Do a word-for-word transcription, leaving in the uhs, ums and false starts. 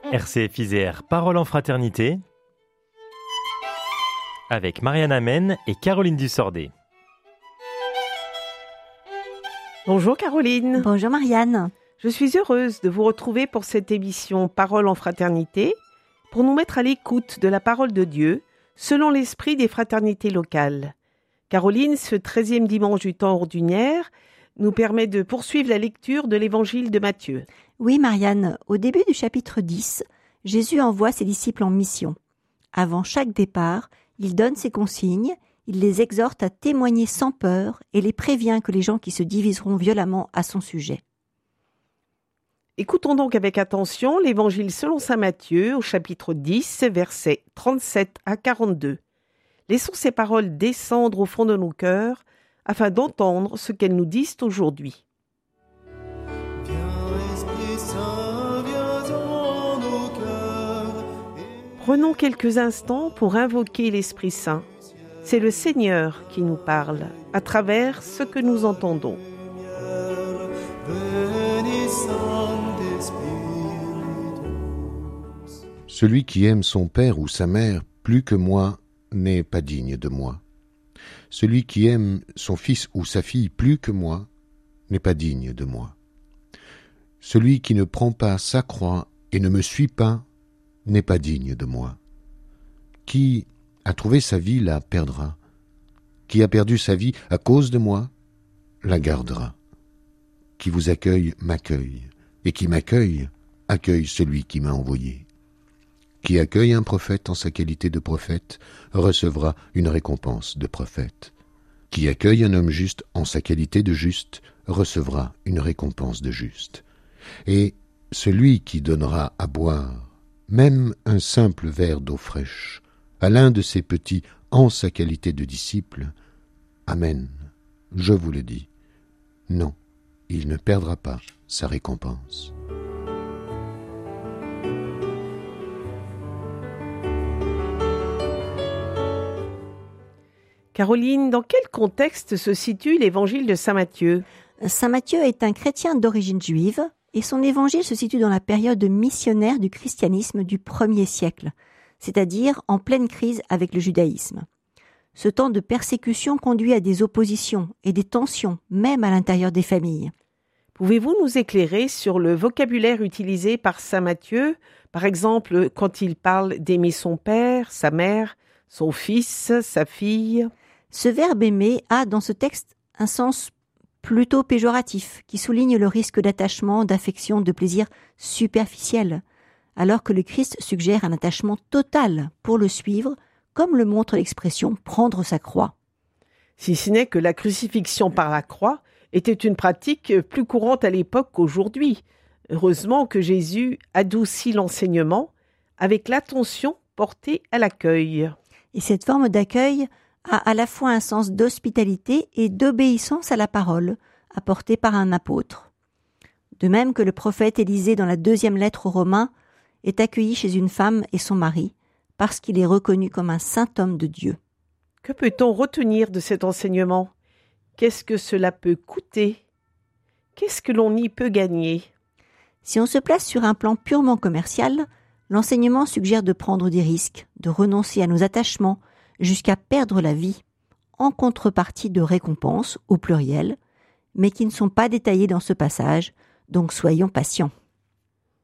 R C F Isère, Parole en Fraternité, avec Marianne Amen et Caroline Dussordet. Bonjour Caroline. Bonjour Marianne. Je suis heureuse de vous retrouver pour cette émission Parole en Fraternité, pour nous mettre à l'écoute de la parole de Dieu, selon l'esprit des fraternités locales. Caroline, ce treizième dimanche du temps ordinaire, nous permet de poursuivre la lecture de l'évangile de Matthieu. Oui Marianne, au début du chapitre dix, Jésus envoie ses disciples en mission. Avant chaque départ, il donne ses consignes, il les exhorte à témoigner sans peur et les prévient que les gens qui se diviseront violemment à son sujet. Écoutons donc avec attention l'évangile selon saint Matthieu au chapitre dix, versets trente-sept à quarante-deux. Laissons ces paroles descendre au fond de nos cœurs afin d'entendre ce qu'elles nous disent aujourd'hui. Prenons quelques instants pour invoquer l'Esprit Saint. C'est le Seigneur qui nous parle à travers ce que nous entendons. Celui qui aime son père ou sa mère plus que moi n'est pas digne de moi. Celui qui aime son fils ou sa fille plus que moi n'est pas digne de moi. Celui qui ne prend pas sa croix et ne me suit pas n'est pas digne de moi. Qui a trouvé sa vie la perdra. Qui a perdu sa vie à cause de moi la gardera. Qui vous accueille m'accueille, et qui m'accueille accueille celui qui m'a envoyé. Qui accueille un prophète en sa qualité de prophète recevra une récompense de prophète. Qui accueille un homme juste en sa qualité de juste recevra une récompense de juste. Et celui qui donnera à boire même un simple verre d'eau fraîche à l'un de ses petits en sa qualité de disciple, Amen, je vous le dis, non, il ne perdra pas sa récompense. Caroline, dans quel contexte se situe l'évangile de saint Matthieu ? Saint Matthieu est un chrétien d'origine juive et son évangile se situe dans la période missionnaire du christianisme du premier siècle, c'est-à-dire en pleine crise avec le judaïsme. Ce temps de persécution conduit à des oppositions et des tensions, même à l'intérieur des familles. Pouvez-vous nous éclairer sur le vocabulaire utilisé par saint Matthieu, par exemple quand il parle d'aimer son père, sa mère, son fils, sa fille ? Ce verbe aimer a dans ce texte un sens plutôt péjoratif, qui souligne le risque d'attachement, d'affection, de plaisir superficiel, alors que le Christ suggère un attachement total pour le suivre, comme le montre l'expression « prendre sa croix ». Si ce n'est que la crucifixion par la croix était une pratique plus courante à l'époque qu'aujourd'hui. Heureusement que Jésus adoucit l'enseignement avec l'attention portée à l'accueil. Et cette forme d'accueil a à la fois un sens d'hospitalité et d'obéissance à la parole apportée par un apôtre. De même que le prophète Élisée dans la deuxième lettre aux Romains est accueilli chez une femme et son mari parce qu'il est reconnu comme un saint homme de Dieu. Que peut-on retenir de cet enseignement ? Qu'est-ce que cela peut coûter ? Qu'est-ce que l'on y peut gagner ? Si on se place sur un plan purement commercial, l'enseignement suggère de prendre des risques, de renoncer à nos attachements, jusqu'à perdre la vie, en contrepartie de récompenses, au pluriel, mais qui ne sont pas détaillées dans ce passage, donc soyons patients.